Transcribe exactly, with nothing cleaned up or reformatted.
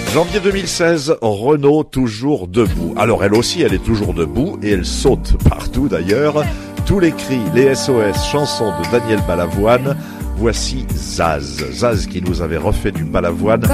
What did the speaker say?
Janvier deux mille seize, Renault toujours debout. Alors elle aussi, elle est toujours debout et elle saute partout d'ailleurs. Tous les cris, les S O S, chansons de Daniel Balavoine. Voici Zaz. Zaz qui nous avait refait du Balavoine